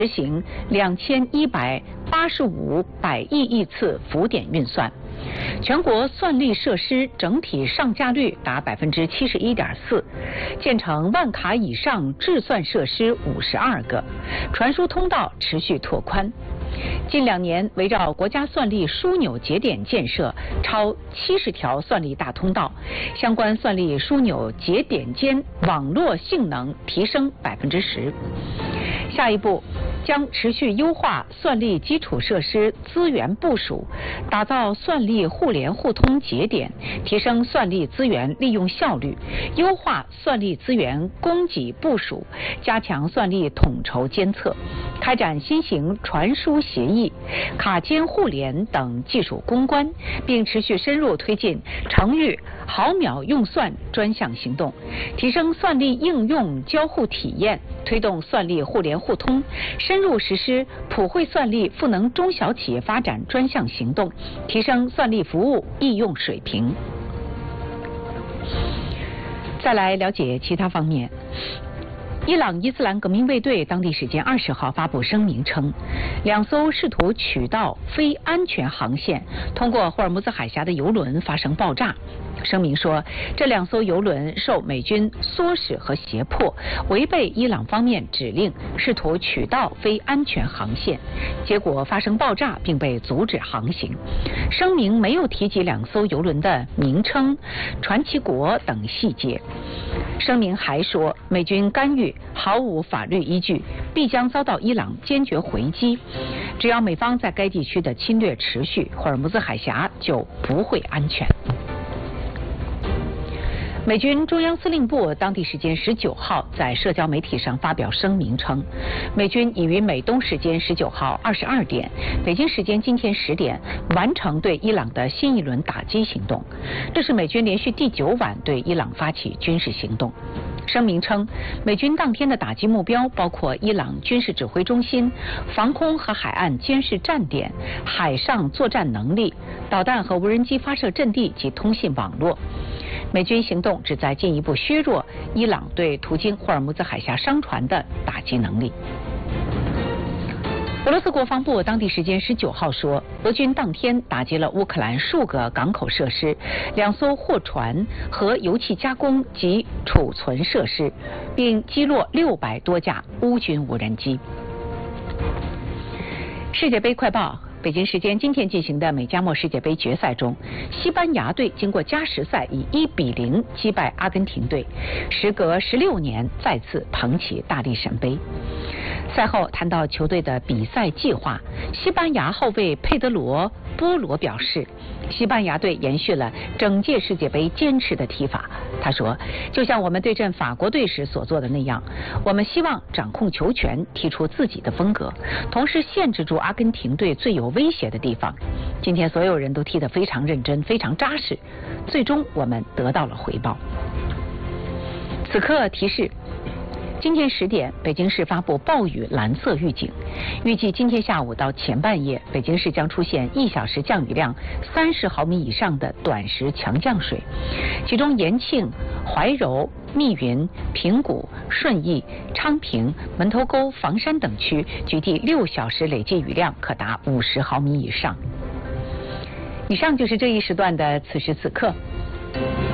实行2185百亿次浮点运算。全国算力设施整体上架率达71.4%，建成万卡以上智算设施52个，传输通道持续拓宽。近2年，围绕国家算力枢纽节点建设超70条算力大通道，相关算力枢纽节点间网络性能提升10%。下一步将持续优化算力基础设施资源部署，打造算力互联互通节点，提升算力资源利用效率，优化算力资源供给部署，加强算力统筹监测，开展新型传输协议、卡间互联等技术攻关，并持续深入推进城域毫秒用算专项行动，提升算力应用交互体验，推动算力互联互通，深入实施普惠算力赋能中小企业发展专项行动，提升算力服务应用水平。再来了解其他方面。伊朗伊斯兰革命卫队当地时间20号发布声明称，2艘试图取道非安全航线通过霍尔木兹海峡的油轮发生爆炸。声明说，这2艘油轮受美军唆使和胁迫，违背伊朗方面指令，试图取道非安全航线，结果发生爆炸并被阻止航行。声明没有提及2艘油轮的名称、传奇国等细节。声明还说，美军干预毫无法律依据，必将遭到伊朗坚决回击。只要美方在该地区的侵略持续，霍尔木兹海峡就不会安全。美军中央司令部当地时间19号在社交媒体上发表声明称，美军已于美东时间19号22点，北京时间今天10点完成对伊朗的新一轮打击行动。这是美军连续第9晚对伊朗发起军事行动。声明称，美军当天的打击目标包括伊朗军事指挥中心、防空和海岸监视站点、海上作战能力、导弹和无人机发射阵地及通信网络。美军行动旨在进一步削弱伊朗对途经霍尔木兹海峡商船的打击能力。俄罗斯国防部当地时间19号说，俄军当天打击了乌克兰数个港口设施、2艘货船和油气加工及储存设施，并击落600多架乌军无人机。世界杯快报。北京时间今天进行的美加墨世界杯决赛中，西班牙队经过加时赛以1-0击败阿根廷队，时隔16年再次捧起大力神杯。赛后谈到球队的比赛计划，西班牙后卫佩德罗·波罗表示，西班牙队延续了整届世界杯坚持的踢法。他说，就像我们对阵法国队时所做的那样，我们希望掌控球权，踢出自己的风格，同时限制住阿根廷队最有威胁的地方。今天所有人都踢得非常认真，非常扎实，最终我们得到了回报。此刻提示，今天10点，北京市发布暴雨蓝色预警，预计今天下午到前半夜，北京市将出现1小时降雨量30毫米以上的短时强降水，其中延庆、怀柔、密云、平谷、顺义、昌平、门头沟、房山等区局地6小时累计雨量可达50毫米以上。以上就是这一时段的此时此刻。